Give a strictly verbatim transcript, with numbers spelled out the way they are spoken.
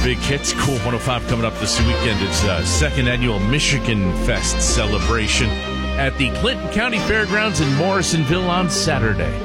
big hits. Cool one oh five coming up this weekend. It's uh, second annual Michigan Fest celebration at the Clinton County Fairgrounds in Morrisonville on Saturday.